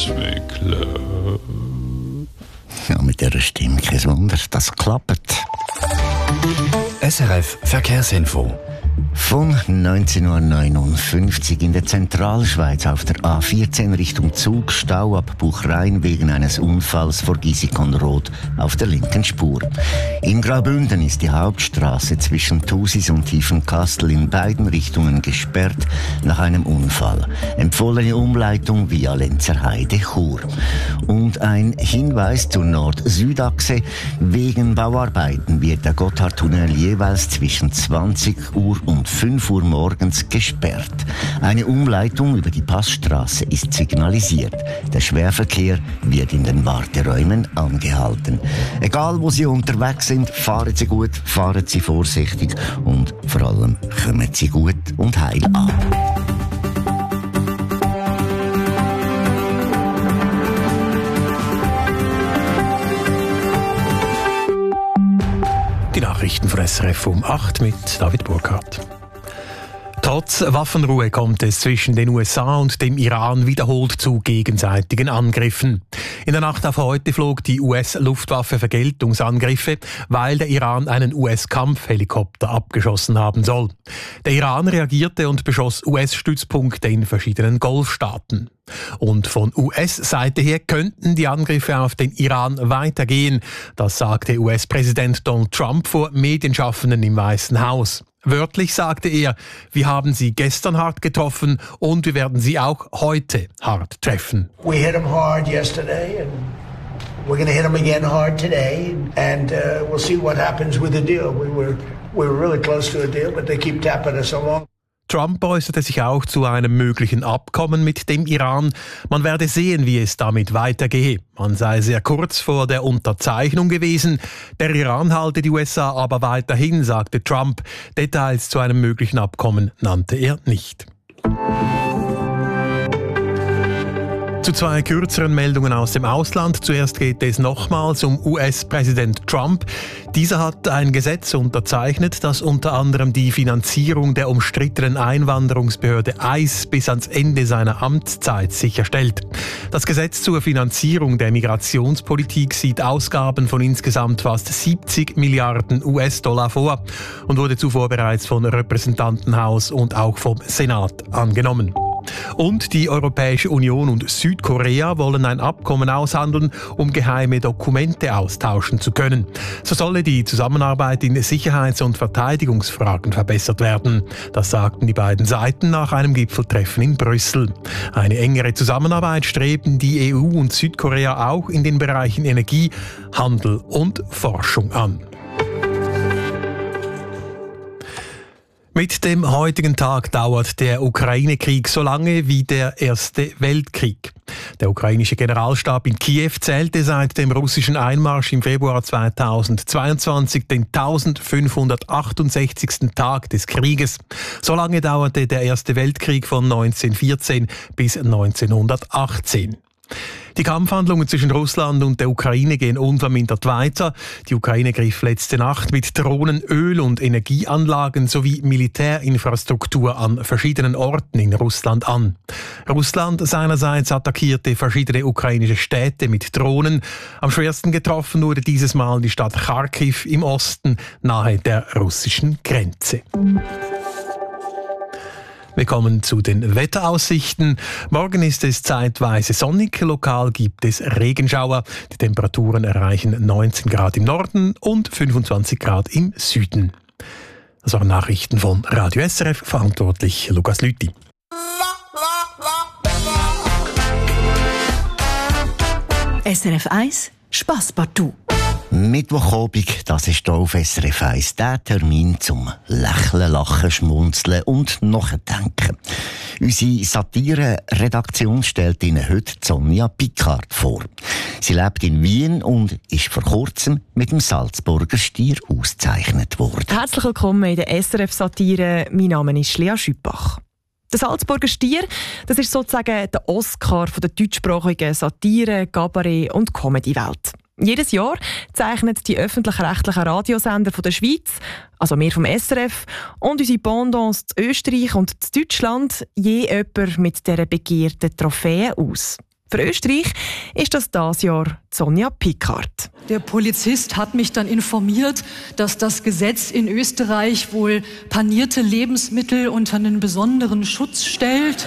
me club. Ja, mit dieser Stimme kein Wunder, das klappt. SRF Verkehrsinfo. Von 19:59 Uhr in der Zentralschweiz auf der A14 Richtung Zug, Stau ab Buchrein wegen eines Unfalls vor Giesikonroth auf der linken Spur. In Graubünden ist die Hauptstraße zwischen Thusis und Tiefenkastel in beiden Richtungen gesperrt nach einem Unfall. Empfohlene Umleitung via Lenzerheide Chur. Und ein Hinweis zur Nord-Süd-Achse: wegen Bauarbeiten wird der Gotthardtunnel jeweils zwischen 20 Uhr und 5 Uhr morgens gesperrt. Eine Umleitung über die Passstraße ist signalisiert. Der Schwerverkehr wird in den Warteräumen angehalten. Egal wo Sie unterwegs sind, fahren Sie gut, fahren Sie vorsichtig und vor allem kommen Sie gut und heil an. Die Nachrichten von SRF um 8 mit David Burkhardt. Trotz Waffenruhe kommt es zwischen den USA und dem Iran wiederholt zu gegenseitigen Angriffen. In der Nacht auf heute flog die US-Luftwaffe Vergeltungsangriffe, weil der Iran einen US-Kampfhelikopter abgeschossen haben soll. Der Iran reagierte und beschoss US-Stützpunkte in verschiedenen Golfstaaten. Und von US-Seite her könnten die Angriffe auf den Iran weitergehen. Das sagte US-Präsident Donald Trump vor Medienschaffenden im Weißen Haus. Wörtlich sagte er, wir haben sie gestern hart getroffen und wir werden sie auch heute hart treffen. We hit them hard yesterday and we're going to hit them again hard today and we'll see what happens with the deal. We were really close to a deal, but they keep tapping us along. Trump äußerte sich auch zu einem möglichen Abkommen mit dem Iran. Man werde sehen, wie es damit weitergehe. Man sei sehr kurz vor der Unterzeichnung gewesen. Der Iran halte die USA aber weiterhin, sagte Trump. Details zu einem möglichen Abkommen nannte er nicht. Zu zwei kürzeren Meldungen aus dem Ausland. Zuerst geht es nochmals um US-Präsident Trump. Dieser hat ein Gesetz unterzeichnet, das unter anderem die Finanzierung der umstrittenen Einwanderungsbehörde ICE bis ans Ende seiner Amtszeit sicherstellt. Das Gesetz zur Finanzierung der Migrationspolitik sieht Ausgaben von insgesamt fast 70 Milliarden US-Dollar vor und wurde zuvor bereits vom Repräsentantenhaus und auch vom Senat angenommen. Und die Europäische Union und Südkorea wollen ein Abkommen aushandeln, um geheime Dokumente austauschen zu können. So solle die Zusammenarbeit in Sicherheits- und Verteidigungsfragen verbessert werden. Das sagten die beiden Seiten nach einem Gipfeltreffen in Brüssel. Eine engere Zusammenarbeit streben die EU und Südkorea auch in den Bereichen Energie, Handel und Forschung an. Mit dem heutigen Tag dauert der Ukraine-Krieg so lange wie der Erste Weltkrieg. Der ukrainische Generalstab in Kiew zählte seit dem russischen Einmarsch im Februar 2022 den 1568. Tag des Krieges. So lange dauerte der Erste Weltkrieg von 1914 bis 1918. Die Kampfhandlungen zwischen Russland und der Ukraine gehen unvermindert weiter. Die Ukraine griff letzte Nacht mit Drohnen, Öl- und Energieanlagen sowie Militärinfrastruktur an verschiedenen Orten in Russland an. Russland seinerseits attackierte verschiedene ukrainische Städte mit Drohnen. Am schwersten getroffen wurde dieses Mal die Stadt Charkiw im Osten, nahe der russischen Grenze. Wir kommen zu den Wetteraussichten. Morgen ist es zeitweise sonnig, lokal gibt es Regenschauer. Die Temperaturen erreichen 19 Grad im Norden und 25 Grad im Süden. Das waren Nachrichten von Radio SRF, verantwortlich Lukas Lüthi. SRF 1 Spasspartout. Mittwochabend, das ist hier auf SRF 1 der Termin zum Lächeln, Lachen, Schmunzeln und Nachdenken. Unsere Satire-Redaktion stellt Ihnen heute Sonja Pickard vor. Sie lebt in Wien und ist vor kurzem mit dem Salzburger Stier ausgezeichnet worden. Herzlich willkommen in der SRF-Satire. Mein Name ist Lea Schüppach. Der Salzburger Stier, das ist sozusagen der Oscar von der deutschsprachigen Satire, Kabarett und Comedy-Welt. Jedes Jahr zeichnen die öffentlich-rechtlichen Radiosender von der Schweiz, also wir vom SRF, und unsere Pendants in Österreich und in Deutschland je jemand mit dieser begehrten Trophäe aus. Für Österreich ist das dieses Jahr Sonja Pickard. Der Polizist hat mich dann informiert, dass das Gesetz in Österreich wohl panierte Lebensmittel unter einen besonderen Schutz stellt.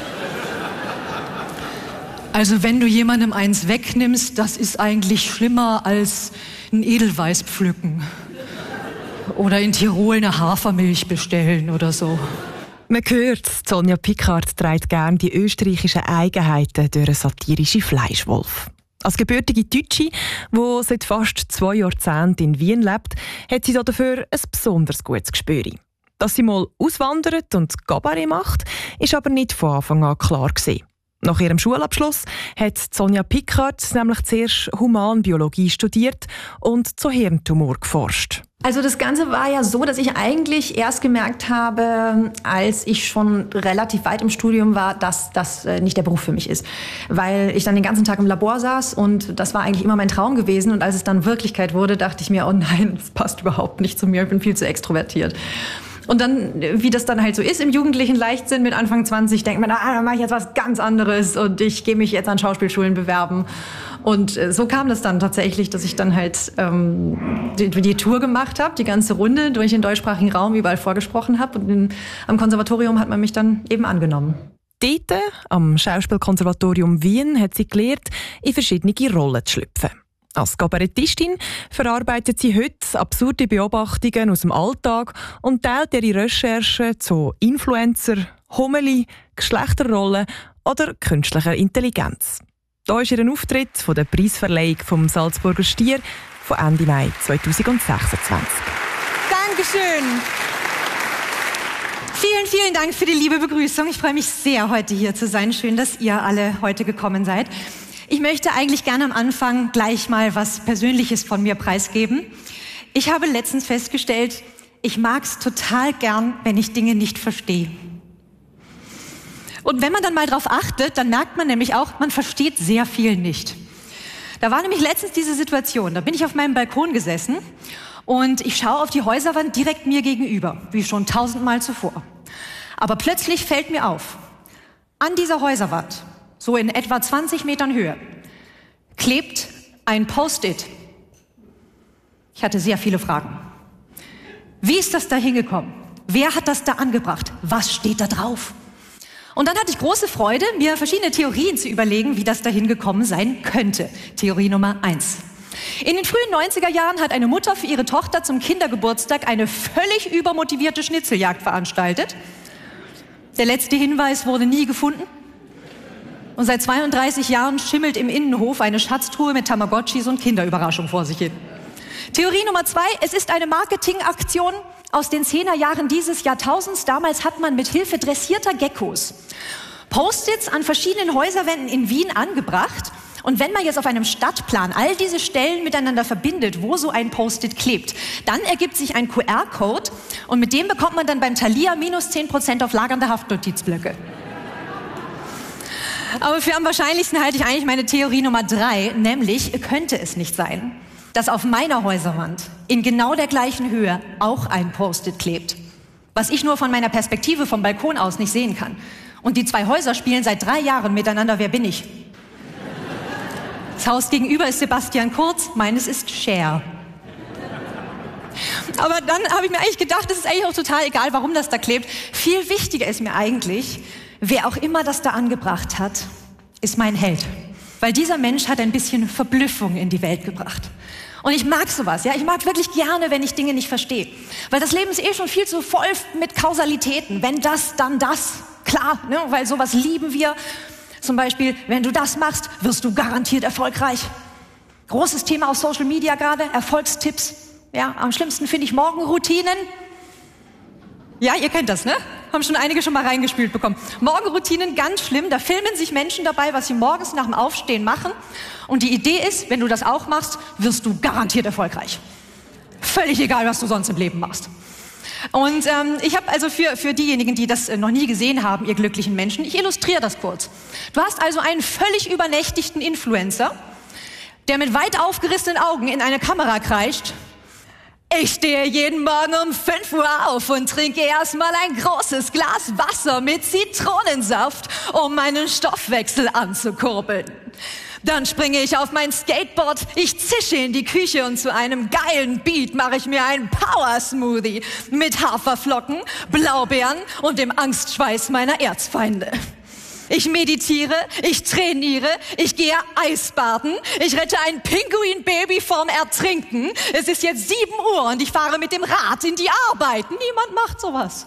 Also wenn du jemandem eins wegnimmst, das ist eigentlich schlimmer als ein Edelweiß pflücken. Oder in Tirol eine Hafermilch bestellen oder so. Man hört, Sonja Pickard trägt gerne die österreichischen Eigenheiten durch einen satirischen Fleischwolf. Als gebürtige Deutsche, die seit fast 2 Jahrzehnten in Wien lebt, hat sie dafür ein besonders gutes Gespür. Dass sie mal auswandert und Kabarett macht, ist aber nicht von Anfang an klar gewesen. Nach ihrem Schulabschluss hat Sonja Pickard nämlich zuerst Humanbiologie studiert und zu Hirntumor geforscht. Also das Ganze war ja so, dass ich eigentlich erst gemerkt habe, als ich schon relativ weit im Studium war, dass das nicht der Beruf für mich ist. Weil ich dann den ganzen Tag im Labor saß und das war eigentlich immer mein Traum gewesen. Und als es dann Wirklichkeit wurde, dachte ich mir, oh nein, das passt überhaupt nicht zu mir, ich bin viel zu extrovertiert. Und dann, wie das dann halt so ist im jugendlichen Leichtsinn mit Anfang 20, denkt man, dann mache ich jetzt was ganz anderes und ich gehe mich jetzt an Schauspielschulen bewerben. Und so kam das dann tatsächlich, dass ich dann halt die Tour gemacht habe, die ganze Runde durch den deutschsprachigen Raum überall vorgesprochen habe. Und am Konservatorium hat man mich dann eben angenommen. Dort, am Schauspielkonservatorium Wien, hat sie gelernt, in verschiedene Rollen zu schlüpfen. Als Kabarettistin verarbeitet sie heute absurde Beobachtungen aus dem Alltag und teilt ihre Recherchen zu Influencer, Homeli, Geschlechterrollen oder künstlicher Intelligenz. Hier ist ihr Auftritt von der Preisverleihung vom Salzburger Stier von Ende Mai 2026. Dankeschön. Vielen Dank für die liebe Begrüßung. Ich freue mich sehr, heute hier zu sein. Schön, dass ihr alle heute gekommen seid. Ich möchte eigentlich gerne am Anfang gleich mal was Persönliches von mir preisgeben. Ich habe letztens festgestellt, ich mag es total gern, wenn ich Dinge nicht verstehe. Und wenn man dann mal drauf achtet, dann merkt man nämlich auch, man versteht sehr viel nicht. Da war nämlich letztens diese Situation, da bin ich auf meinem Balkon gesessen und ich schaue auf die Häuserwand direkt mir gegenüber, wie schon 1000-mal zuvor. Aber plötzlich fällt mir auf, an dieser Häuserwand, so in etwa 20 Metern Höhe, klebt ein Post-it. Ich hatte sehr viele Fragen. Wie ist das da hingekommen? Wer hat das da angebracht? Was steht da drauf? Und dann hatte ich große Freude, mir verschiedene Theorien zu überlegen, wie das da hingekommen sein könnte. Theorie Nummer 1. In den frühen 90er Jahren hat eine Mutter für ihre Tochter zum Kindergeburtstag eine völlig übermotivierte Schnitzeljagd veranstaltet. Der letzte Hinweis wurde nie gefunden. Und seit 32 Jahren schimmelt im Innenhof eine Schatztruhe mit Tamagotchis und Kinderüberraschung vor sich hin. Theorie Nummer 2, es ist eine Marketingaktion aus den 10er Jahren dieses Jahrtausends. Damals hat man mit Hilfe dressierter Geckos Post-its an verschiedenen Häuserwänden in Wien angebracht. Und wenn man jetzt auf einem Stadtplan all diese Stellen miteinander verbindet, wo so ein Post-it klebt, dann ergibt sich ein QR-Code und mit dem bekommt man dann beim Thalia minus 10% auf lagernde Haftnotizblöcke. Aber für am wahrscheinlichsten halte ich eigentlich meine Theorie Nummer 3, nämlich könnte es nicht sein, dass auf meiner Häuserwand in genau der gleichen Höhe auch ein Post-it klebt, was ich nur von meiner Perspektive vom Balkon aus nicht sehen kann. Und die 2 Häuser spielen seit 3 Jahren miteinander Wer bin ich? Das Haus gegenüber ist Sebastian Kurz, meines ist Cher. Aber dann habe ich mir eigentlich gedacht, es ist eigentlich auch total egal, warum das da klebt. Viel wichtiger ist mir eigentlich, wer auch immer das da angebracht hat, ist mein Held. Weil dieser Mensch hat ein bisschen Verblüffung in die Welt gebracht. Und ich mag sowas, ja. Ich mag wirklich gerne, wenn ich Dinge nicht verstehe. Weil das Leben ist eh schon viel zu voll mit Kausalitäten. Wenn das, dann das. Klar, ne? Weil sowas lieben wir. Zum Beispiel, wenn du das machst, wirst du garantiert erfolgreich. Großes Thema auf Social Media gerade, Erfolgstipps. Ja, am schlimmsten finde ich Morgenroutinen. Ja, ihr kennt das, ne? Haben schon einige schon mal reingespült bekommen. Morgenroutinen, ganz schlimm. Da filmen sich Menschen dabei, was sie morgens nach dem Aufstehen machen. Und die Idee ist, wenn du das auch machst, wirst du garantiert erfolgreich. Völlig egal, was du sonst im Leben machst. Und ich habe also für diejenigen, die das noch nie gesehen haben, ihr glücklichen Menschen, ich illustriere das kurz. Du hast also einen völlig übernächtigten Influencer, der mit weit aufgerissenen Augen in eine Kamera kreischt. Ich stehe jeden Morgen um 5 Uhr auf und trinke erstmal ein großes Glas Wasser mit Zitronensaft, um meinen Stoffwechsel anzukurbeln. Dann springe ich auf mein Skateboard, ich zische in die Küche und zu einem geilen Beat mache ich mir einen Power-Smoothie mit Haferflocken, Blaubeeren und dem Angstschweiß meiner Erzfeinde. Ich meditiere, ich trainiere, ich gehe Eisbaden, ich rette ein Pinguinbaby vorm Ertrinken. Es ist jetzt 7 Uhr und ich fahre mit dem Rad in die Arbeit. Niemand macht sowas.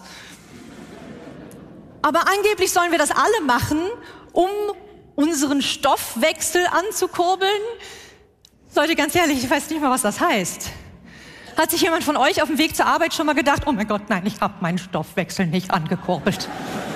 Aber angeblich sollen wir das alle machen, um unseren Stoffwechsel anzukurbeln. Leute, ganz ehrlich, ich weiß nicht mal, was das heißt. Hat sich jemand von euch auf dem Weg zur Arbeit schon mal gedacht, oh mein Gott, nein, ich habe meinen Stoffwechsel nicht angekurbelt?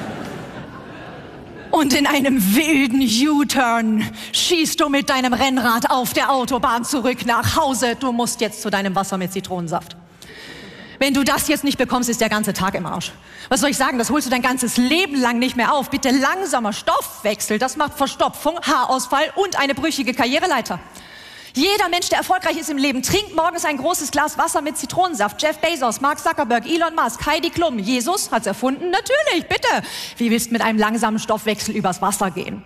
Und in einem wilden U-Turn schießt du mit deinem Rennrad auf der Autobahn zurück nach Hause. Du musst jetzt zu deinem Wasser mit Zitronensaft. Wenn du das jetzt nicht bekommst, ist der ganze Tag im Arsch. Was soll ich sagen? Das holst du dein ganzes Leben lang nicht mehr auf. Bitte langsamer Stoffwechsel. Das macht Verstopfung, Haarausfall und eine brüchige Karriereleiter. Jeder Mensch, der erfolgreich ist im Leben, trinkt morgens ein großes Glas Wasser mit Zitronensaft. Jeff Bezos, Mark Zuckerberg, Elon Musk, Heidi Klum. Jesus hat's erfunden? Natürlich, bitte. Wie willst du mit einem langsamen Stoffwechsel übers Wasser gehen?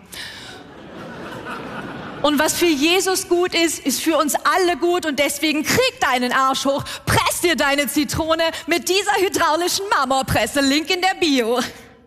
Und was für Jesus gut ist, ist für uns alle gut. Und deswegen krieg deinen Arsch hoch, press dir deine Zitrone mit dieser hydraulischen Marmorpresse. Link in der Bio.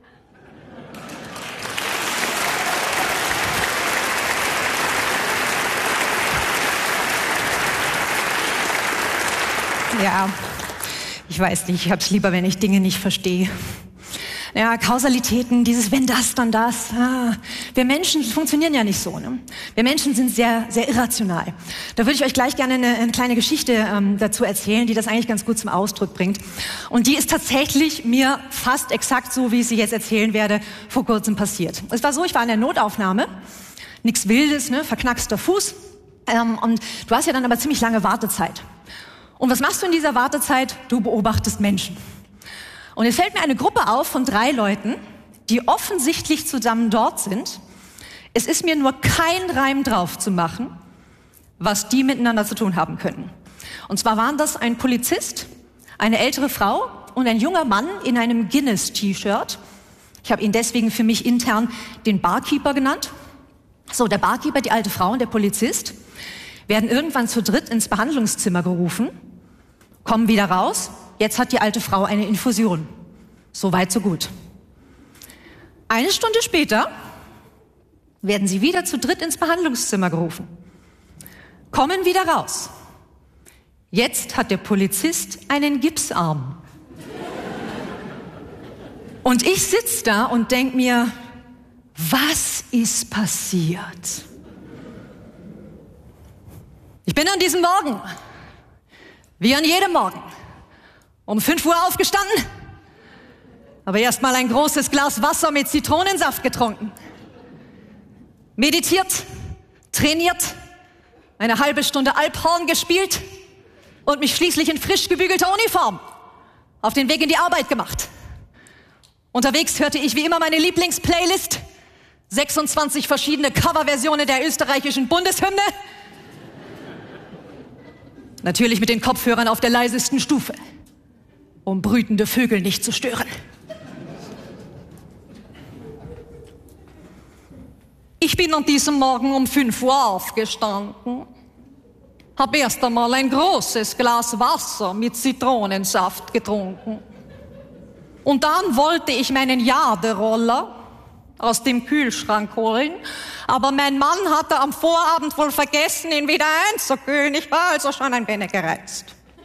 Ja, ich weiß nicht, ich hab's lieber, wenn ich Dinge nicht verstehe. Ja, Kausalitäten, dieses wenn das, dann das. Wir Menschen funktionieren ja nicht so. Ne? Wir Menschen sind sehr, sehr irrational. Da würde ich euch gleich gerne eine kleine Geschichte dazu erzählen, die das eigentlich ganz gut zum Ausdruck bringt. Und die ist tatsächlich mir fast exakt so, wie ich sie jetzt erzählen werde, vor kurzem passiert. Es war so, ich war in der Notaufnahme, nichts Wildes, ne? Verknackster Fuß. Und du hast ja dann aber ziemlich lange Wartezeit. Und was machst du in dieser Wartezeit? Du beobachtest Menschen. Und jetzt fällt mir eine Gruppe auf von 3 Leuten, die offensichtlich zusammen dort sind. Es ist mir nur kein Reim drauf zu machen, was die miteinander zu tun haben könnten. Und zwar waren das ein Polizist, eine ältere Frau und ein junger Mann in einem Guinness-T-Shirt. Ich habe ihn deswegen für mich intern den Barkeeper genannt. So, der Barkeeper, die alte Frau und der Polizist werden irgendwann zu dritt ins Behandlungszimmer gerufen, kommen wieder raus. Jetzt hat die alte Frau eine Infusion. So weit, so gut. Eine Stunde später werden sie wieder zu dritt ins Behandlungszimmer gerufen, kommen wieder raus. Jetzt hat der Polizist einen Gipsarm. Und ich sitze da und denk mir, was ist passiert? Ich bin an diesem Morgen, wie an jedem Morgen, um 5 Uhr aufgestanden, habe erst mal ein großes Glas Wasser mit Zitronensaft getrunken, meditiert, trainiert, eine halbe Stunde Alphorn gespielt und mich schließlich in frisch gebügelter Uniform auf den Weg in die Arbeit gemacht. Unterwegs hörte ich wie immer meine Lieblingsplaylist, 26 verschiedene Coverversionen der österreichischen Bundeshymne, natürlich mit den Kopfhörern auf der leisesten Stufe, um brütende Vögel nicht zu stören. Ich bin an diesem Morgen um 5 Uhr aufgestanden, habe erst einmal ein großes Glas Wasser mit Zitronensaft getrunken. Und dann wollte ich meinen Jaderoller aus dem Kühlschrank holen, aber mein Mann hatte am Vorabend wohl vergessen, ihn wieder einzukühlen. Ich war also schon ein wenig gereizt.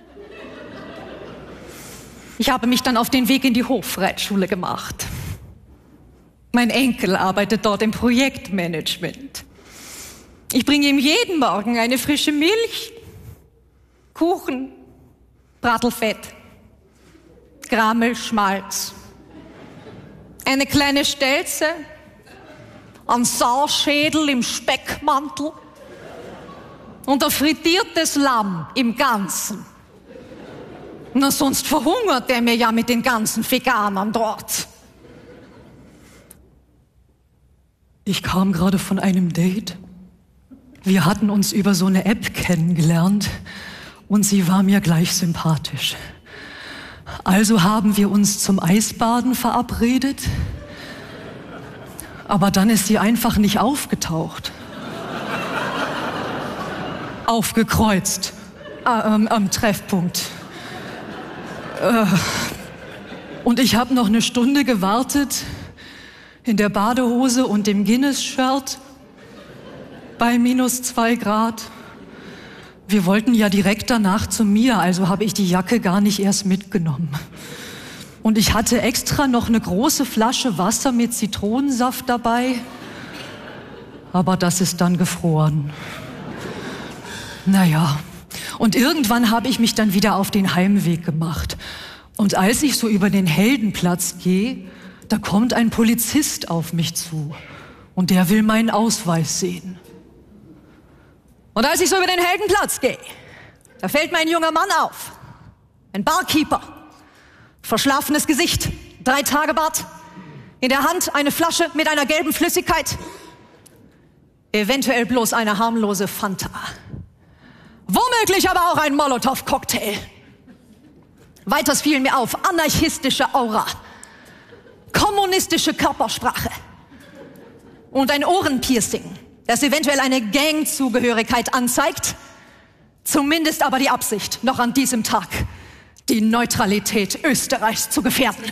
Ich habe mich dann auf den Weg in die Hofreitschule gemacht. Mein Enkel arbeitet dort im Projektmanagement. Ich bringe ihm jeden Morgen eine frische Milch, Kuchen, Bratelfett, Grammelschmalz, eine kleine Stelze, ein Sauschädel im Speckmantel und ein frittiertes Lamm im Ganzen. Na, sonst verhungert der mir ja mit den ganzen Veganern dort. Ich kam gerade von einem Date. Wir hatten uns über so eine App kennengelernt Und sie war mir gleich sympathisch. Also haben wir uns zum Eisbaden verabredet. Aber dann ist sie einfach nicht aufgetaucht. Aufgekreuzt. Am Treffpunkt. Und ich habe noch eine Stunde gewartet in der Badehose und dem Guinness-Shirt bei -2 Grad. Wir wollten ja direkt danach zu mir, also habe ich die Jacke gar nicht erst mitgenommen. Und ich hatte extra noch eine große Flasche Wasser mit Zitronensaft dabei, aber das ist dann gefroren. Naja, und irgendwann habe ich mich dann wieder auf den Heimweg gemacht. Und als ich so über den Heldenplatz gehe, da kommt ein Polizist auf mich zu und der will meinen Ausweis sehen. Und als ich so über den Heldenplatz gehe, da fällt mir ein junger Mann auf. Ein Barkeeper. Verschlafenes Gesicht, 3 Tage Bart. In der Hand eine Flasche mit einer gelben Flüssigkeit. Eventuell bloß eine harmlose Fanta. Womöglich aber auch ein Molotow-Cocktail. Weiters fiel mir auf, anarchistische Aura. Kommunistische Körpersprache. Und ein Ohrenpiercing, das eventuell eine Gangzugehörigkeit anzeigt, zumindest aber die Absicht, noch an diesem Tag die Neutralität Österreichs zu gefährden.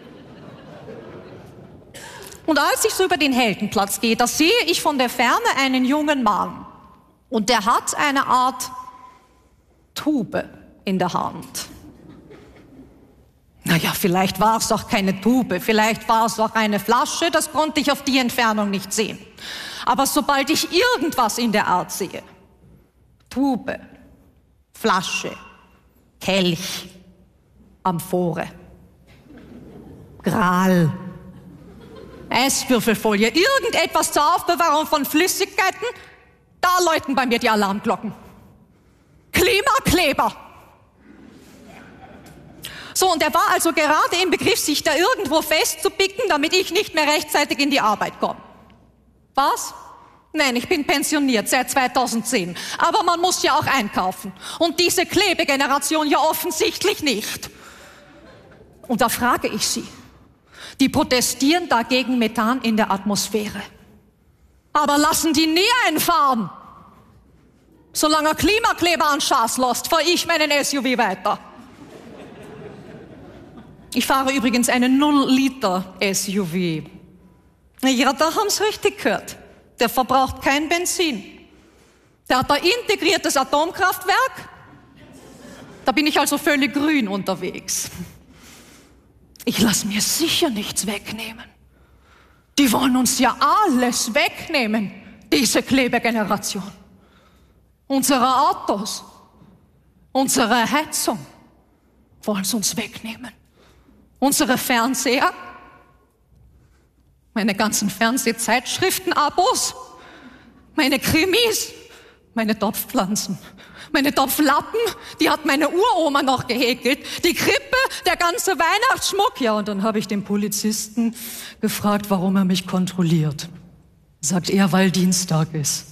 Und als ich so über den Heldenplatz gehe, da sehe ich von der Ferne einen jungen Mann. Und der hat eine Art Tube in der Hand. Naja, vielleicht war es doch keine Tube, vielleicht war es doch eine Flasche, das konnte ich auf die Entfernung nicht sehen. Aber sobald ich irgendwas in der Art sehe, Tube, Flasche, Kelch, Amphore, Gral, Esswürfelfolie, irgendetwas zur Aufbewahrung von Flüssigkeiten, da läuten bei mir die Alarmglocken. Klimakleber. So, und er war also gerade im Begriff, sich da irgendwo festzupicken, damit ich nicht mehr rechtzeitig in die Arbeit komme. Was? Nein, ich bin pensioniert seit 2010. Aber man muss ja auch einkaufen. Und diese Klebegeneration ja offensichtlich nicht. Und da frage ich Sie. Die protestieren dagegen Methan in der Atmosphäre. Aber lassen die nie einfahren. Solange Klimakleber an Schaß lässt, fahre ich meinen SUV weiter. Ich fahre übrigens einen 0-Liter-SUV. Ja, da haben Sie richtig gehört. Der verbraucht kein Benzin. Der hat ein integriertes Atomkraftwerk. Da bin ich also völlig grün unterwegs. Ich lasse mir sicher nichts wegnehmen. Die wollen uns ja alles wegnehmen, diese Klebegeneration. Unsere Autos, unsere Heizung wollen sie uns wegnehmen. Unsere Fernseher, meine ganzen Fernsehzeitschriften-Abos, meine Krimis, meine Topfpflanzen, meine Topflappen, die hat meine Uroma noch gehäkelt, die Krippe, der ganze Weihnachtsschmuck. Ja, und dann habe ich den Polizisten gefragt, warum er mich kontrolliert. Sagt er, weil Dienstag ist.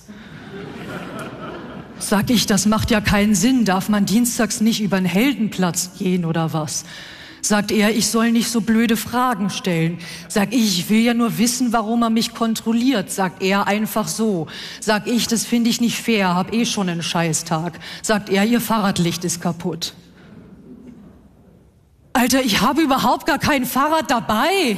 Sag ich, das macht ja keinen Sinn, darf man dienstags nicht über den Heldenplatz gehen oder was? Sagt er, ich soll nicht so blöde Fragen stellen. Sag ich will ja nur wissen, warum er mich kontrolliert. Sagt er einfach so. Sag ich, das finde ich nicht fair, hab eh schon einen Scheißtag. Sagt er, ihr Fahrradlicht ist kaputt. Alter, ich habe überhaupt gar kein Fahrrad dabei.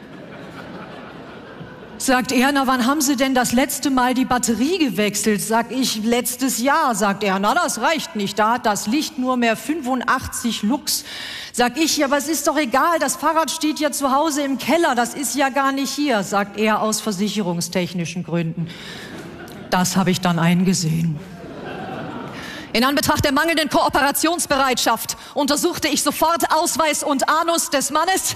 Sagt er, na, wann haben Sie denn das letzte Mal die Batterie gewechselt? Sag ich, letztes Jahr. Sagt er, na, das reicht nicht, da hat das Licht nur mehr 85 Lux. Sag ich, ja, aber es ist doch egal, das Fahrrad steht ja zu Hause im Keller, das ist ja gar nicht hier, sagt er aus versicherungstechnischen Gründen. Das habe ich dann eingesehen. In Anbetracht der mangelnden Kooperationsbereitschaft untersuchte ich sofort Ausweis und Anus des Mannes.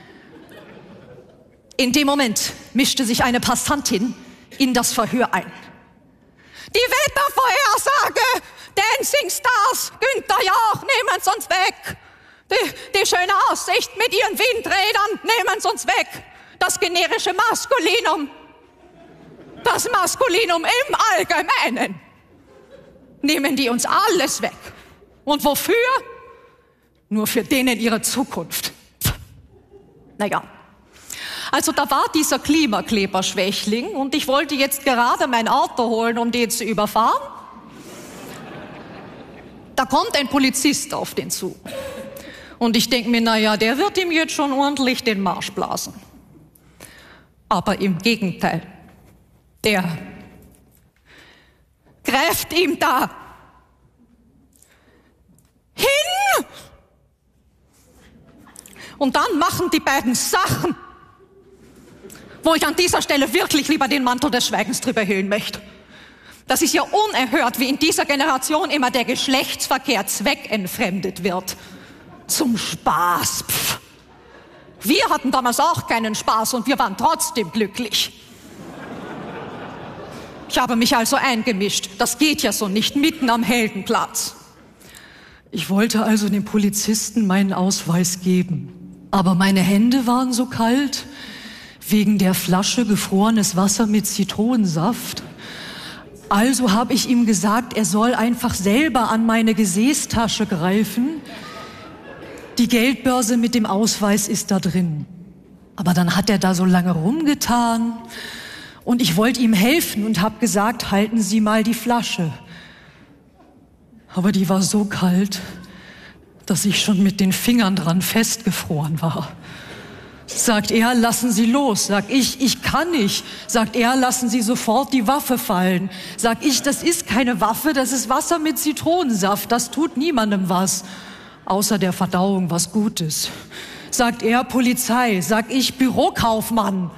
In dem Moment mischte sich eine Passantin in das Verhör ein. Die Wettervorhersage, Dancing Stars, Günther Jauch, nehmen Sie uns weg. Die schöne Aussicht mit ihren Windrädern, nehmen Sie uns weg. Das generische Maskulinum, das Maskulinum im Allgemeinen, nehmen die uns alles weg. Und wofür? Nur für denen ihre Zukunft. Naja, also da war dieser Klimakleber-Schwächling und ich wollte jetzt gerade mein Auto holen, um den zu überfahren. Da kommt ein Polizist auf den zu. Und ich denke mir, naja, der wird ihm jetzt schon ordentlich den Marsch blasen. Aber im Gegenteil, der greift ihm da hin. Und dann machen die beiden Sachen, wo ich an dieser Stelle wirklich lieber den Mantel des Schweigens drüber hüllen möchte. Das ist ja unerhört, wie in dieser Generation immer der Geschlechtsverkehr zweckentfremdet wird. Zum Spaß. Pff. Wir hatten damals auch keinen Spaß und wir waren trotzdem glücklich. Ich habe mich also eingemischt. Das geht ja so nicht, mitten am Heldenplatz. Ich wollte also dem Polizisten meinen Ausweis geben. Aber meine Hände waren so kalt, wegen der Flasche gefrorenes Wasser mit Zitronensaft. Also habe ich ihm gesagt, er soll einfach selber an meine Gesäßtasche greifen. Die Geldbörse mit dem Ausweis ist da drin. Aber dann hat er da so lange rumgetan und ich wollte ihm helfen und habe gesagt, halten Sie mal die Flasche. Aber die war so kalt, dass ich schon mit den Fingern dran festgefroren war. Sagt er, lassen Sie los. Sag ich kann nicht. Sagt er, lassen Sie sofort die Waffe fallen. Sag ich, das ist keine Waffe, das ist Wasser mit Zitronensaft. Das tut niemandem was, außer der Verdauung was Gutes. Sagt er, Polizei. Sag ich, Bürokaufmann.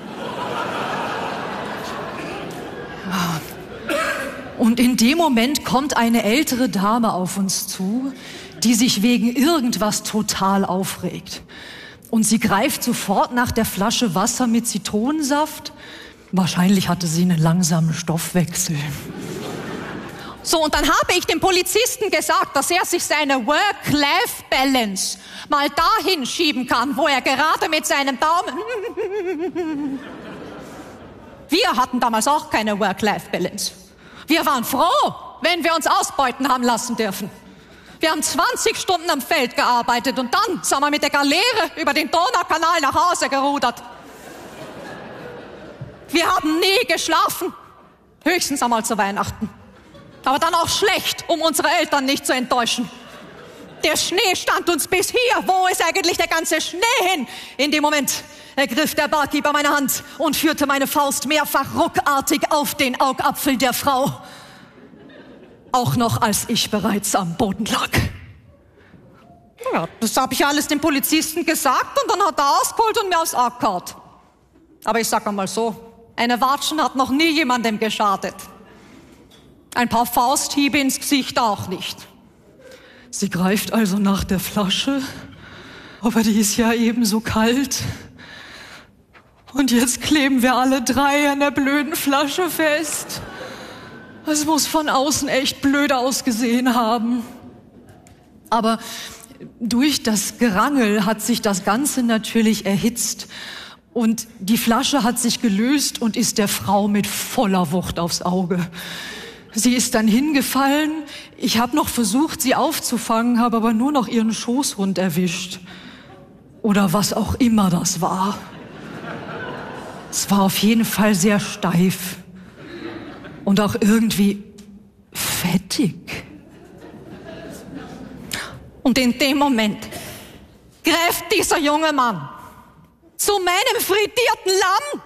Und in dem Moment kommt eine ältere Dame auf uns zu, die sich wegen irgendwas total aufregt. Und sie greift sofort nach der Flasche Wasser mit Zitronensaft. Wahrscheinlich hatte sie einen langsamen Stoffwechsel. So, und dann habe ich dem Polizisten gesagt, dass er sich seine Work-Life-Balance mal dahin schieben kann, wo er gerade mit seinem Daumen... Wir hatten damals auch keine Work-Life-Balance. Wir waren froh, wenn wir uns ausbeuten haben lassen dürfen. Wir haben 20 Stunden am Feld gearbeitet und dann sind wir mit der Galeere über den Donaukanal nach Hause gerudert. Wir haben nie geschlafen, höchstens einmal zu Weihnachten. Aber dann auch schlecht, um unsere Eltern nicht zu enttäuschen. Der Schnee stand uns bis hier. Wo ist eigentlich der ganze Schnee hin? In dem Moment ergriff der Barkeeper meine Hand und führte meine Faust mehrfach ruckartig auf den Augapfel der Frau. Auch noch, als ich bereits am Boden lag. Ja, das habe ich alles dem Polizisten gesagt und dann hat er ausgeholt und mir aufs Auge gehauen. Aber ich sag einmal so, eine Watschen hat noch nie jemandem geschadet. Ein paar Fausthiebe ins Gesicht auch nicht. Sie greift also nach der Flasche, aber die ist ja ebenso kalt. Und jetzt kleben wir alle drei an der blöden Flasche fest. Es muss von außen echt blöd ausgesehen haben. Aber durch das Gerangel hat sich das Ganze natürlich erhitzt. Und die Flasche hat sich gelöst und ist der Frau mit voller Wucht aufs Auge. Sie ist dann hingefallen. Ich habe noch versucht, sie aufzufangen, habe aber nur noch ihren Schoßhund erwischt. Oder was auch immer das war. Es war auf jeden Fall sehr steif. Und auch irgendwie fettig. Und in dem Moment greift dieser junge Mann zu meinem frittierten Lamm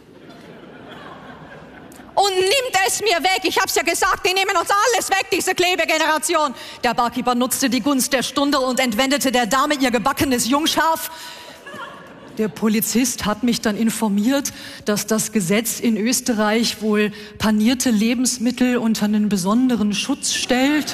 und nimmt es mir weg. Ich hab's ja gesagt, die nehmen uns alles weg, diese Klebegeneration. Der Barkeeper nutzte die Gunst der Stunde und entwendete der Dame ihr gebackenes Jungschaf. Der Polizist hat mich dann informiert, dass das Gesetz in Österreich wohl panierte Lebensmittel unter einen besonderen Schutz stellt.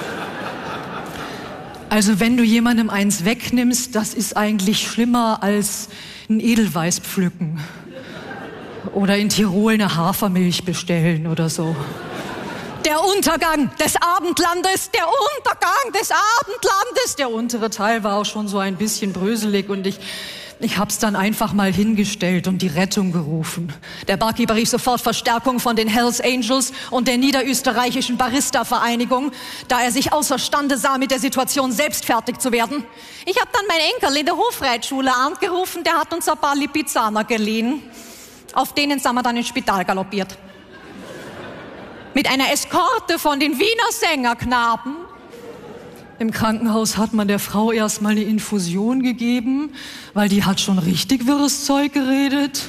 Also wenn du jemandem eins wegnimmst, das ist eigentlich schlimmer als ein Edelweiß pflücken. Oder in Tirol eine Hafermilch bestellen oder so. Der Untergang des Abendlandes, der Untergang des Abendlandes. Der untere Teil war auch schon so ein bisschen bröselig und ich Ich hab's dann einfach mal hingestellt und die Rettung gerufen. Der Barkeeper rief sofort Verstärkung von den Hells Angels und der niederösterreichischen Barista-Vereinigung, da er sich außerstande sah, mit der Situation selbst fertig zu werden. Ich hab dann meinen Enkel in der Hofreitschule angerufen, der hat uns ein paar Lipizzaner geliehen. Auf denen sind wir dann ins Spital galoppiert. Mit einer Eskorte von den Wiener Sängerknaben. Im Krankenhaus hat man der Frau erstmal eine Infusion gegeben, weil die hat schon richtig wirres Zeug geredet.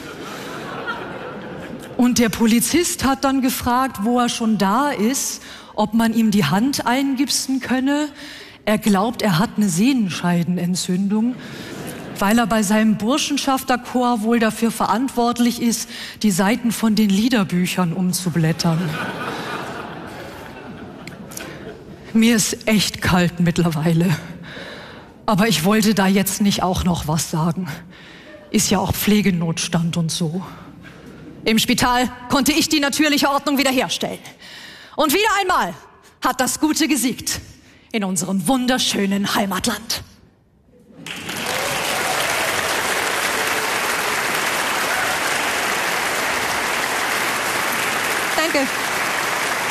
Und der Polizist hat dann gefragt, wo er schon da ist, ob man ihm die Hand eingipsen könne. Er glaubt, er hat eine Sehnenscheidenentzündung, weil er bei seinem Burschenschafterchor wohl dafür verantwortlich ist, die Seiten von den Liederbüchern umzublättern. Mir ist echt kalt mittlerweile. Aber ich wollte da jetzt nicht auch noch was sagen. Ist ja auch Pflegenotstand und so. Im Spital konnte ich die natürliche Ordnung wiederherstellen. Und wieder einmal hat das Gute gesiegt in unserem wunderschönen Heimatland. Danke.